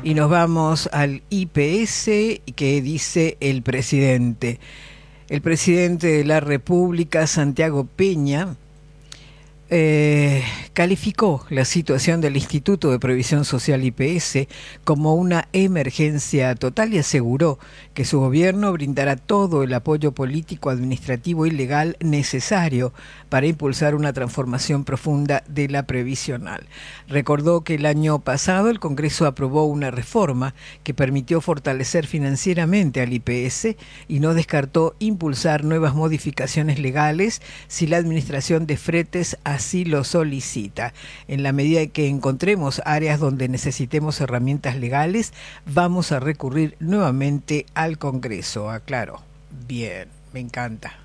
Y nos vamos al IPS que dice el presidente. El presidente de la República, Santiago Peña, calificó la situación del Instituto de Previsión Social IPS como una emergencia total y aseguró que su gobierno brindará todo el apoyo político, administrativo y legal necesario para impulsar una transformación profunda de la previsional. Recordó que el año pasado el Congreso aprobó una reforma que permitió fortalecer financieramente al IPS y no descartó impulsar nuevas modificaciones legales si la Administración de Fretes así lo solicita. En la medida que encontremos áreas donde necesitemos herramientas legales, vamos a recurrir nuevamente al Congreso, aclaró. Bien, me encanta.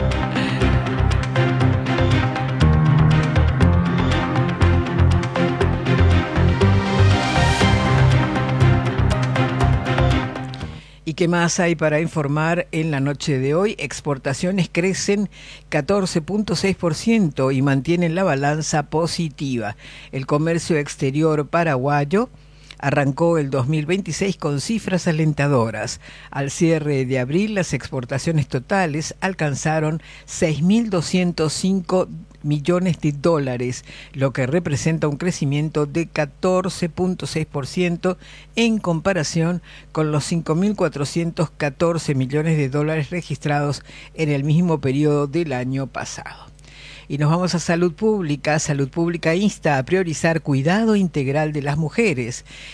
¿Y qué más hay para informar en la noche de hoy? Exportaciones crecen 14.6% y mantienen la balanza positiva. El comercio exterior paraguayo arrancó el 2026 con cifras alentadoras. Al cierre de abril, las exportaciones totales alcanzaron 6.205 millones de dólares, lo que representa un crecimiento de 14.6% en comparación con los 5.414 millones de dólares registrados en el mismo periodo del año pasado. Y nos vamos a Salud Pública. Salud Pública insta a priorizar cuidado integral de las mujeres.